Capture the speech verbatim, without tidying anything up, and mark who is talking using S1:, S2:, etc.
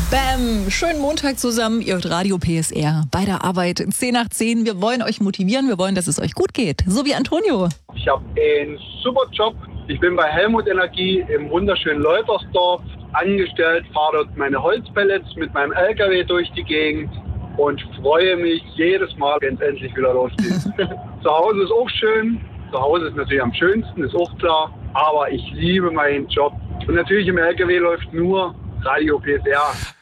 S1: Bam! Schönen Montag zusammen. Ihr hört Radio P S R bei der Arbeit. zehn nach zehn. Wir wollen euch motivieren. Wir wollen, dass es euch gut geht. So wie Antonio.
S2: Ich habe einen super Job. Ich bin bei Helmut Energie im wunderschönen Leutersdorf angestellt, fahre dort meine Holzpellets mit meinem L K W durch die Gegend und freue mich jedes Mal, wenn es endlich wieder losgeht. Zu Hause ist auch schön. Zu Hause ist natürlich am schönsten, ist auch klar. Aber ich liebe meinen Job. Und natürlich im L K W läuft nur Radio P S R.